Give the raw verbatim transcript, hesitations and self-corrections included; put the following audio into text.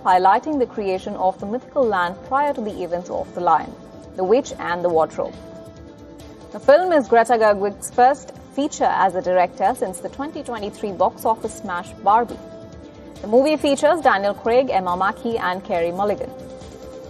highlighting the creation of the mythical land prior to the events of The Lion, The Witch and the Wardrobe. The film is Greta Gerwig's first feature as a director since the twenty twenty-three box office smash Barbie. The movie features Daniel Craig, Emma Mackey and Carey Mulligan.